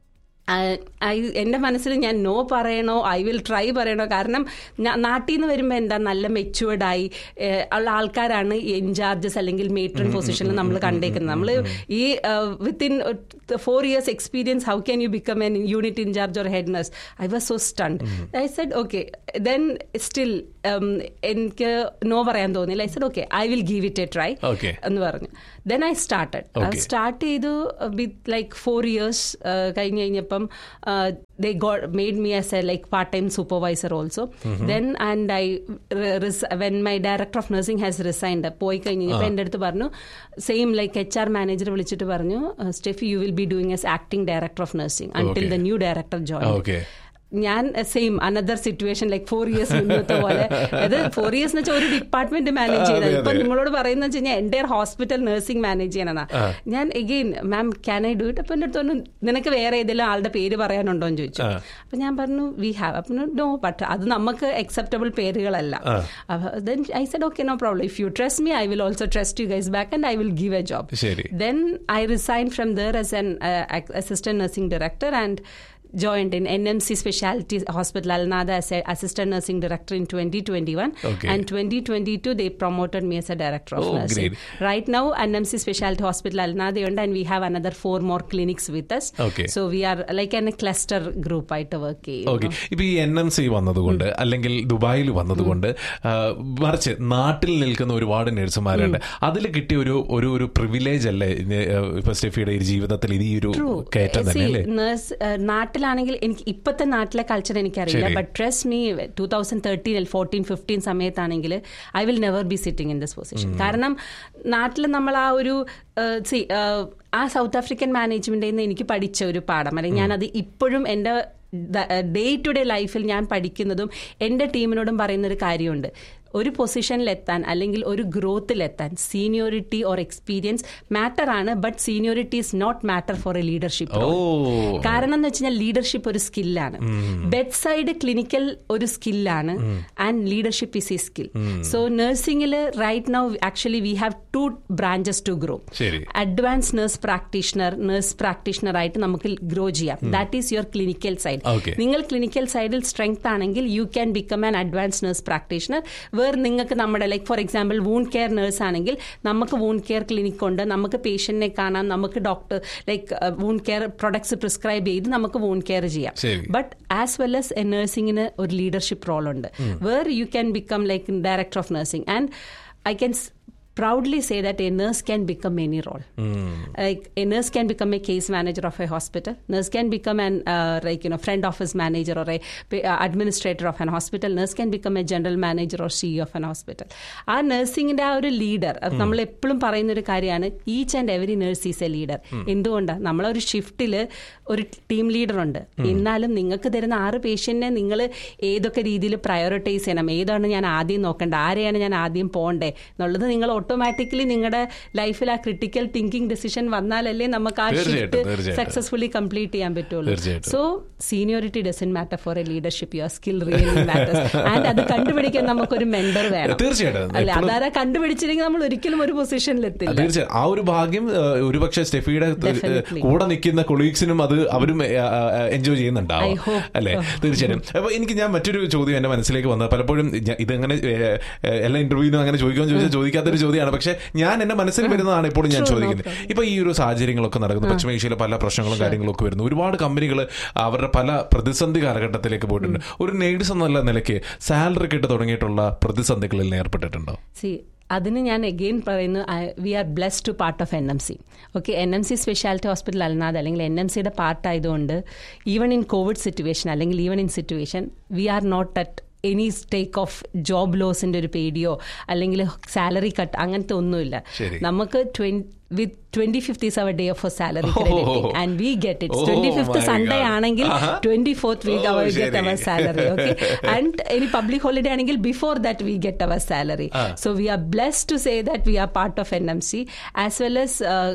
എൻ്റെ മനസ്സിൽ ഞാൻ നോ പറയണോ ഐ വിൽ ട്രൈ പറയണോ? കാരണം നാട്ടിൽ നിന്ന് വരുമ്പോൾ എന്താ നല്ല മെച്യൂർഡായി ഉള്ള ആൾക്കാരാണ് ഇൻചാർജസ് അല്ലെങ്കിൽ മേട്രൺ പൊസിഷനിൽ നമ്മൾ കണ്ടേക്കുന്നത്. നമ്മൾ ഈ within 4 years experience, how can you become an unit in charge or head nurse? I was so stunt. I said okay. Then still എനിക്ക് നോ പറയാൻ തോന്നിയില്ല. I said okay, I will give it A try എന്ന് പറഞ്ഞു. Then I start ചെയ്തു with like 4 years കഴിഞ്ഞ് കഴിഞ്ഞപ്പം they made me as a like part-time supervisor also. Then and when my director of nursing has resigned, പോയി കഴിഞ്ഞപ്പോൾ എൻ്റെ അടുത്ത് പറഞ്ഞു, സെയിം ലൈക്ക് HR മാനേജർ വിളിച്ചിട്ട് പറഞ്ഞു, Steffi you will be doing as acting director of nursing until the new director join. ഞാൻ same another situation like 4 years മുന്നത്തെ പോലെ. അത് 4 years എന്ന് വെച്ചാൽ ഒരു ഡിപ്പാർട്ട്മെന്റ് മാനേജ് ചെയ്തത്. ഇപ്പൊ നിങ്ങളോട് പറയുന്നത് വെച്ച് കഴിഞ്ഞാൽ എൻ്റെ ഹോസ്പിറ്റൽ നഴ്സിംഗ് മാനേജ് ചെയ്യണമെന്നാ. ഞാൻ again ma'am can I do it? അപ്പൊ എൻ്റെ അടുത്ത് പറഞ്ഞു, നിനക്ക് വേറെ ഏതെങ്കിലും ആളുടെ പേര് പറയാനുണ്ടോ എന്ന് ചോദിച്ചു. അപ്പൊ ഞാൻ പറഞ്ഞു വി ഹാവ്. അപ്പൊ നോ, ബട്ട് അത് നമുക്ക് acceptable പേരുകളല്ല. Then I said okay, no problem. If you trust me I will also trust you guys back and I will give A job. Then I resign from there as an assistant nursing director and joined in NMC Specialty Hospital Al Nada as an assistant nursing director in 2021. And 2022 they promoted me as a director of nursing. Great. Right now NMC Specialty Hospital Al Nada and we have another 4 more clinics with us. So we are like a cluster group ആയിട്ട് work ചെയ്യും. ഇപ്പൊ ഈ NMC വന്നതുകൊണ്ട് അല്ലെങ്കിൽ ദുബായിൽ വന്നതുകൊണ്ട് മറിച്ച് നാട്ടിൽ നിൽക്കുന്ന ഒരുപാട് നഴ്സുമാരുണ്ട്. അതിൽ കിട്ടിയ ഒരു പ്രിവിലേജ് അല്ലേ ഇപ്പൊ സ്റ്റെഫിയുടെ ജീവിതത്തിൽ ഈ ഒരു കയറ്റം തന്നെ അല്ലേ? നാട്ടിലാണെങ്കിൽ എനിക്ക് ഇപ്പോഴത്തെ നാട്ടിലെ കൾച്ചർ എനിക്കറിയില്ല. ബട്ട് ട്രസ്റ്റ് മീ 2013, 14, 15 സമയത്താണെങ്കിൽ I will never be sitting in this position. കാരണം നാട്ടിൽ നമ്മൾ ആ ഒരു ആ സൗത്ത് ആഫ്രിക്കൻ മാനേജ്മെന്റിൽ നിന്ന് എനിക്ക് പഠിച്ച ഒരു പാഠം, അല്ലെങ്കിൽ ഞാനത് ഇപ്പോഴും എൻ്റെ ഡേ ടു ഡേ ലൈഫിൽ ഞാൻ പഠിക്കുന്നതും എൻ്റെ ടീമിനോടും പറയുന്നൊരു കാര്യമുണ്ട്. ഒരു പൊസിഷനിലെത്താൻ അല്ലെങ്കിൽ ഒരു ഗ്രോത്തിലെത്താൻ സീനിയോറിറ്റി ഓർ എക്സ്പീരിയൻസ് മാറ്റർ ആണ്. But seniority is not matter for A leadership. കാരണം എന്ന് വെച്ച് കഴിഞ്ഞാൽ ലീഡർഷിപ്പ് ഒരു സ്കില്ലാണ്. ബെഡ് സൈഡ് ക്ലിനിക്കൽ ഒരു സ്കില്ലാണ് and leadership is A skill. So നഴ്സിംഗിൽ right now actually we have 2 branches to grow. Advance nurse practitioner ആയിട്ട് നമുക്ക് grow ചെയ്യാം. That is your clinical side. നിങ്ങൾ ക്ലിനിക്കൽ സൈഡിൽ സ്ട്രെങ്ത് ആണെങ്കിൽ you can become an advance nurse practitioner. വേറെ നിങ്ങൾക്ക് നമ്മുടെ like for example wound care nurse ആണെങ്കിൽ നമുക്ക് വൂണ്ട് കെയർ ക്ലിനിക് ഉണ്ട്, നമുക്ക് പേഷ്യന്റിനെ കാണാം, നമുക്ക് doctor like wound care products prescribe ചെയ്ത് നമുക്ക് വൂണ്ട് കെയർ ചെയ്യാം. ബട്ട് ആസ് വെൽ ആസ് നഴ്സിംഗിന് ഒരു ലീഡർഷിപ്പ് റോൾ ഉണ്ട്, where you can become like director of nursing. And I can proudly say that a nurse can become any role. Like a nurse can become a case manager of a hospital. Nurse can become an front office manager or a administrator of an hospital. Nurse can become a general manager or CEO of an hospital. ആ നഴ്സിംഗിന്റെ ആ ഒരു leader നമ്മൾ എപ്പോഴും പറയുന്ന ഒരു കാര്യമാണ്, each and every nurse is A leader. എന്തുകൊണ്ടാണ് നമ്മളൊരു ഷിഫ്റ്റിൽ ഒരു ടീം ലീഡർ ഉണ്ട്, എന്നാലും നിങ്ങൾക്ക് തരുന്ന 6 പേഷ്യന്റിനെ നിങ്ങൾ ഏതൊക്കെ രീതിയിൽ പ്രയോറിറ്റൈസ് ചെയ്യണം, ഏതാണ് ഞാൻ ആദ്യം നോക്കേണ്ടത്, ആരെയാണ് ഞാൻ ആദ്യം പോകണ്ടേ എന്നുള്ളത് നിങ്ങൾ ഓട്ടോമാറ്റിക്കലി നിങ്ങളുടെ ലൈഫിൽ ആ ക്രിട്ടിക്കൽ തിങ്കിങ് ഡിസിഷൻ വന്നാലല്ലേ നമുക്ക് ആ ഷിഫ്റ്റ് സക്സസ്ഫുള്ളി കംപ്ലീറ്റ് ചെയ്യാൻ പറ്റുള്ളൂ. So seniority doesn't matter for A leadership, your skill really matters. And അത് കണ്ടുപിടിക്കാൻ നമുക്കൊരു മെന്റർ വേണം. തീർച്ചയായിട്ടും അല്ലെ, അതാരാ കണ്ടുപിടിച്ചില്ലെങ്കിൽ നമ്മൾ ഒരിക്കലും ഒരു പൊസിഷനിൽ എത്തില്ല. തീർച്ചയായും ആ ഒരു ഭാഗ്യം ഒരുപക്ഷെ സ്റ്റെഫിയുടെ കൂടെ നിൽക്കുന്ന കൊളീഗ്സിനും അത് അവരും എൻജോയ് ചെയ്യുന്നുണ്ടാവും അല്ലെ. തീർച്ചയായും. അപ്പൊ ഞാൻ മറ്റൊരു ചോദ്യം എന്റെ മനസ്സിലേക്ക് വന്നത്, പലപ്പോഴും ഇതങ്ങനെ എല്ലാ ഇന്റർവ്യൂവിനും അങ്ങനെ ചോദിക്കാമെന്ന് ചോദിക്കാത്തൊരു ചോദ്യമാണ്, പക്ഷെ ഞാൻ എന്റെ മനസ്സിൽ വരുന്നതാണ് ഇപ്പോഴും ഞാൻ ചോദിക്കുന്നത്. ഇപ്പൊ ഈ ഒരു സാഹചര്യങ്ങളൊക്കെ നടക്കുന്നു, പശ്ചിമേഷ്യയിലെ പല പ്രശ്നങ്ങളും കാര്യങ്ങളൊക്കെ വരുന്നു, ഒരുപാട് കമ്പനികൾ അവരുടെ പല പ്രതിസന്ധി കാലഘട്ടത്തിലേക്ക് പോയിട്ടുണ്ട്. ഒരു നേഴ്സ് എന്നുള്ള നിലയ്ക്ക് സാലറി കിട്ടി തുടങ്ങിയിട്ടുള്ള പ്രതിസന്ധികളിൽ ഏർപ്പെട്ടിട്ടുണ്ടോ? അതിന് ഞാൻ അഗെയിൻ പറയുന്നു, V R blessed to part of NMC. Okay, NMC speciality hospital Al Nahda അല്ലെങ്കിൽ NMCയുടെ പാർട്ടായതുകൊണ്ട് ഈവൺ ഇൻ കോവിഡ് സിറ്റുവേഷൻ അല്ലെങ്കിൽ even in situation V are not at any stake of job ലോസിന്റെ ഒരു പേടിയോ അല്ലെങ്കിൽ സാലറി കട്ട് അങ്ങനത്തെ ഒന്നുമില്ല. നമുക്ക് with 25th is our day of salary crediting and we get it. 25th Sunday ആണെങ്കിൽ 24th we get our salary. Okay, and any public holiday ആണെങ്കിൽ before that we get our salary. So we are blessed to say that we are part of NMC as well as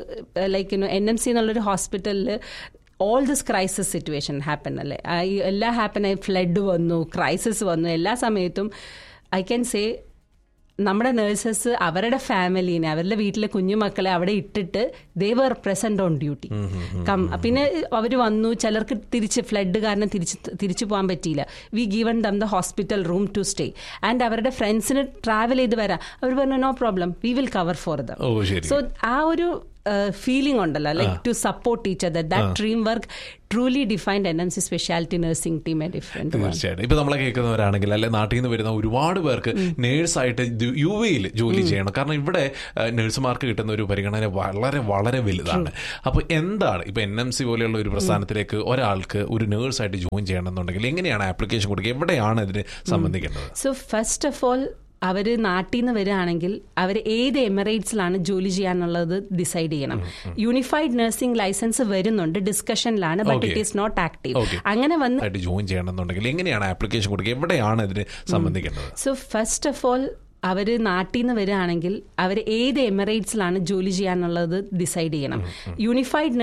NMC എന്നുള്ളൊരു ഹോസ്പിറ്റലിൽ all this crisis situation happen അല്ലേ, എല്ലാം happen ആയി, flood വന്നു, crisis വന്നു, എല്ലാ സമയത്തും ഐ ക്യാൻ സേ നമ്മുടെ നേഴ്സസ് അവരുടെ ഫാമിലീനെ, അവരുടെ വീട്ടിലെ കുഞ്ഞുമക്കളെ അവിടെ ഇട്ടിട്ട് ദേ വർ പ്രസന്റ് ഓൺ ഡ്യൂട്ടി. പിന്നെ അവർ വന്നു, ചിലർക്ക് തിരിച്ച് ഫ്ലഡ് കാരണം തിരിച്ചു പോകാൻ പറ്റിയില്ല, V given them the hospital room to stay. And അവരുടെ ഫ്രണ്ട്സിന് ട്രാവൽ ചെയ്ത് വരാം, അവർ പറഞ്ഞു no problem, we will cover for them. So ആ ഒരു ഫീലിംഗ് ഉണ്ടല്ലോ, like to support each other, that dream work truly defined NMC speciality nursing team A different. തീർച്ചയായിട്ടും. ഇപ്പൊ നമ്മളെ കേൾക്കുന്നവരാണെങ്കിൽ അല്ലെ നാട്ടിൽ നിന്ന് വരുന്ന ഒരുപാട് പേർക്ക് നേഴ്സായിട്ട് UAE ജോലി ചെയ്യണം, കാരണം ഇവിടെ നഴ്സുമാർക്ക് കിട്ടുന്ന ഒരു പരിഗണന വളരെ വളരെ വലുതാണ്. അപ്പൊ എന്താണ് ഇപ്പൊ NMC പോലെയുള്ള ഒരു പ്രസ്ഥാനത്തിലേക്ക് ഒരാൾക്ക് ഒരു നേഴ്സായിട്ട് ജോയിൻ ചെയ്യണമെന്നുണ്ടെങ്കിൽ എങ്ങനെയാണ് ആപ്ലിക്കേഷൻ കൊടുക്കുക, എവിടെയാണ് ഇതിന് സംബന്ധിക്കേണ്ടത്? So first of all our നാട്ടിൽ നിന്ന് വരികയാണെങ്കിൽ അവർ ഏത് എമിറേറ്റ്സിലാണ് ജോലി ചെയ്യാന്നുള്ളത് ഡിസൈഡ് ചെയ്യണം. യൂണിഫൈഡ് നഴ്സിംഗ് ലൈസൻസ് വരുന്നുണ്ട്, ഡിസ്കഷനിലാണ്, but it is not active. അങ്ങനെ വന്ന് ജോയിൻ ചെയ്യണമെന്നുണ്ടെങ്കിൽ എങ്ങനെയാണ് ആപ്ലിക്കേഷൻ കൊടുക്കുക, എവിടെയാണ് ഇതിന് സംബന്ധിക്കേണ്ടത്? So first of all our നാട്ടിൽ നിന്ന് വരികയാണെങ്കിൽ അവർ ഏത് എമിറേറ്റ്സിലാണ് ജോലി ചെയ്യാന്നുള്ളത് ഡിസൈഡ് ചെയ്യണം. യൂണിഫൈഡ്